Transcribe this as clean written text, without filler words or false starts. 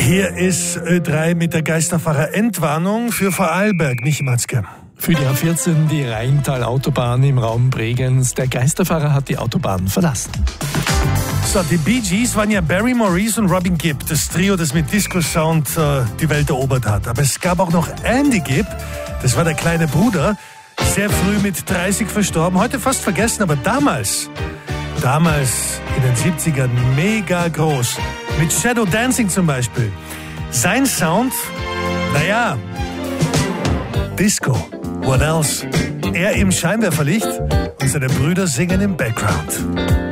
Hier ist Ö3 mit der Geisterfahrer-Endwarnung für Vorarlberg. Michi Matzke. Für die A14, die Rheintal-Autobahn im Raum Bregenz. Der Geisterfahrer hat die Autobahn verlassen. So, die Bee Gees waren ja Barry Maurice und Robin Gibb, das Trio, das mit Disco-Sound die Welt erobert hat. Aber es gab auch noch Andy Gibb, das war der kleine Bruder, sehr früh mit 30 verstorben, heute fast vergessen, aber damals in den 70ern mega groß. Mit Shadow Dancing zum Beispiel. Sein Sound, Disco. What else? Er im Scheinwerferlicht und seine Brüder singen im Background.